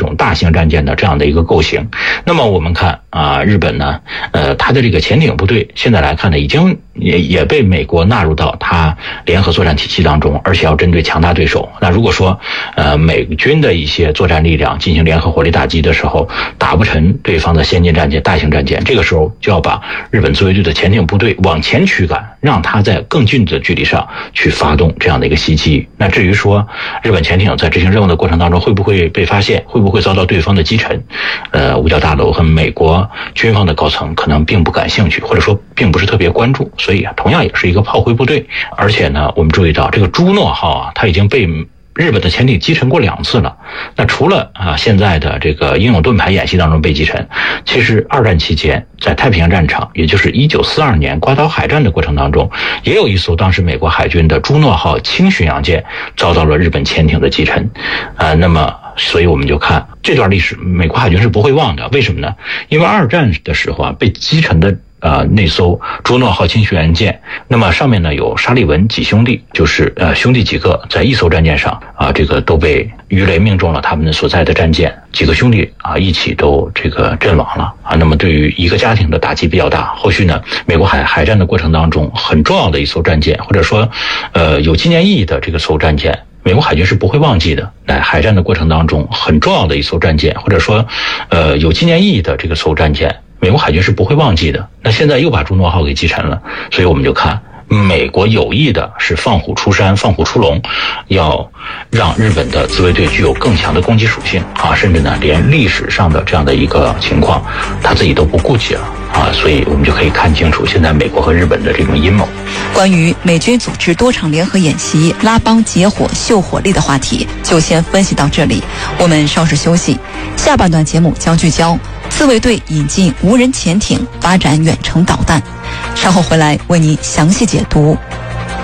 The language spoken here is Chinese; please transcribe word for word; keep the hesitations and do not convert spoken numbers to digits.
种大型战舰的这样的一个构型。那么我们看啊，日本呢，呃，它的这个潜艇部队现在来看呢，已经也也被美国纳入到它联合作战体系当中，而且要针对强大对手。那如果说呃美军的一些作战力量进行联合火力打击的时候，打不沉对方的先进战舰、大型战舰，这个时候就要把日本自卫队的潜艇部队往前驱赶，让它在更近的距离上去发动这样的一个袭击。那至于说日本潜艇在执行任务的过程当中会不会被发现，会不会遭到对方的击沉，呃，五角大楼和美国军方的高层可能并不感兴趣，或者说并不是特别关注，所以啊，同样也是一个炮灰部队。而且呢，我们注意到这个朱诺号啊，它已经被日本的潜艇击沉过两次了。那除了啊现在的这个英勇盾牌演习当中被击沉，其实二战期间在太平洋战场，也就是一九四二年瓜岛海战的过程当中，也有一艘当时美国海军的朱诺号轻巡洋舰遭到了日本潜艇的击沉。啊，那么所以我们就看这段历史，美国海军是不会忘的。为什么呢？因为二战的时候啊，被击沉的呃，那艘朱诺号轻巡洋舰，那么上面呢有沙利文几兄弟，就是呃兄弟几个在一艘战舰上啊，这个都被鱼雷命中了他们所在的战舰，几个兄弟啊一起都这个阵亡了啊。那么对于一个家庭的打击比较大。后续呢，美国海海战的过程当中，很重要的一艘战舰，或者说呃有纪念意义的这个艘战舰，美国海军是不会忘记的。在海战的过程当中，很重要的一艘战舰，或者说呃有纪念意义的这个艘战舰，美国海军是不会忘记的。那现在又把朱诺号给击沉了，所以我们就看美国有意的是放虎出山，放虎出笼，要让日本的自卫队具有更强的攻击属性啊，甚至呢连历史上的这样的一个情况他自己都不顾及了啊，所以我们就可以看清楚现在美国和日本的这种阴谋。 关于美军组织多场联合演习、拉帮结伙、秀火力的话题，就先分析到这里。我们稍事休息，下半段节目将聚焦自卫队引进无人潜艇，发展远程导弹。稍后回来为您详细解读。